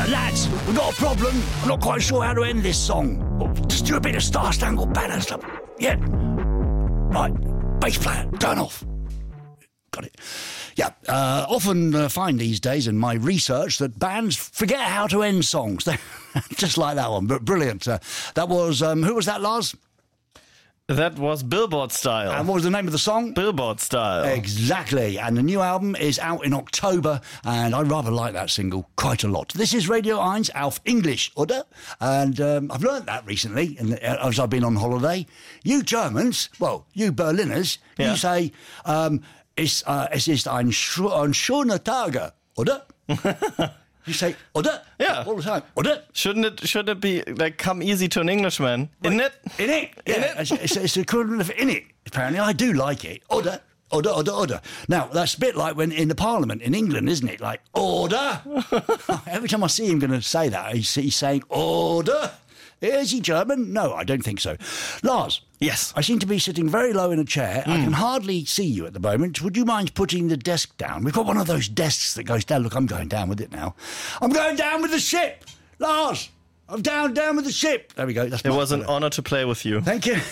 Lads, we've got a problem. I'm not quite sure how to end this song. Well, just do a bit of Star Spangled Banner stuff. Yeah. Right. Bass player, turn off. Got it. Yeah, often find these days in my research that bands forget how to end songs. Just like that one, but brilliant. That was, who was that, Lars? That was Billboard Style. And what was the name of the song? Billboard Style. Exactly. And the new album is out in October, and I rather like that single quite a lot. This is Radio 1 auf English, oder? And I've learnt that recently as I've been on holiday. You Germans, well, you Berliners, you say, es ist ein schöner Tage, oder? You say, oder? Yeah. All the time, oder? Shouldn't it be like come easy to an Englishman? Right. In it? In it? Yeah. It's the equivalent of in it, apparently. I do like it. Order. Order, order, order. Now, that's a bit like when in the Parliament in England, isn't it? Like, order. Every time I see him going to say that, he's saying, order. Is he German? No, I don't think so. Lars. Yes. I seem to be sitting very low in a chair. I can hardly see you at the moment. Would you mind putting the desk down? We've got one of those desks that goes down. Look, I'm going down with it now. I'm going down with the ship. Lars, I'm down with the ship. There we go. It was an honour to play with you. Thank you.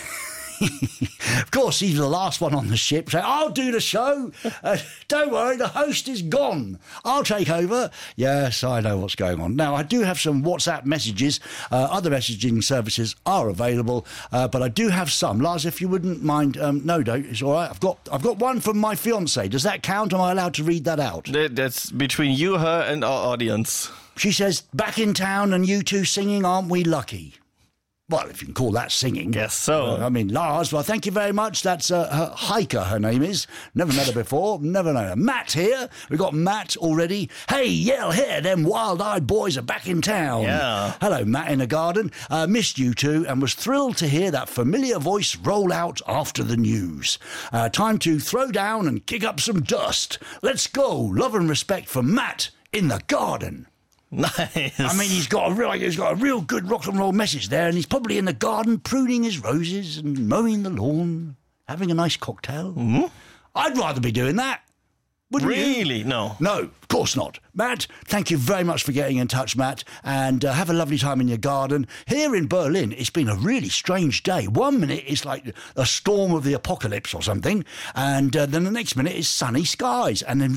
Of course, he's the last one on the ship. So I'll do the show. Don't worry, the host is gone. I'll take over. Yes, I know what's going on. Now, I do have some WhatsApp messages. Other messaging services are available, but I do have some. Lars, if you wouldn't mind, no, it's all right. I've got one from my fiancée. Does that count? Am I allowed to read that out? That's between you, her, and our audience. She says, back in town and you two singing, aren't we lucky? Well, if you can call that singing. Yes, so. Lars, well, thank you very much. That's Heike, her name is. Never met her before. Never known her. Matt here. We've got Matt already. Hey, yell here. Them wild-eyed boys are back in town. Yeah. Hello, Matt in the garden. Missed you two and was thrilled to hear that familiar voice roll out after the news. Time to throw down and kick up some dust. Let's go. Love and respect from Matt in the garden. Nice. I mean, he's got a real good rock and roll message there, and he's probably in the garden pruning his roses and mowing the lawn, having a nice cocktail. Mm-hmm. I'd rather be doing that. Wouldn't really? You? No. No, of course not. Matt, thank you very much for getting in touch, Matt, and have a lovely time in your garden. Here in Berlin, it's been a really strange day. 1 minute it's like a storm of the apocalypse or something, and then the next minute it's sunny skies, and then